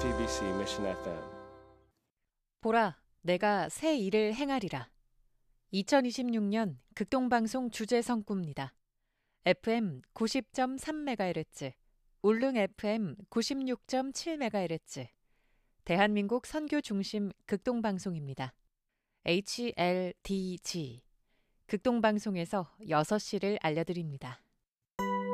JOTBC Mission FM. 보라, 내가 새 일을 행하리라. 2026년 극동방송 주제 성구입니다. FM 90.3MHz, 울릉 FM 96.7MHz, 대한민국 선교 중심 극동방송입니다. HLDG, 극동방송에서 6시를 알려드립니다.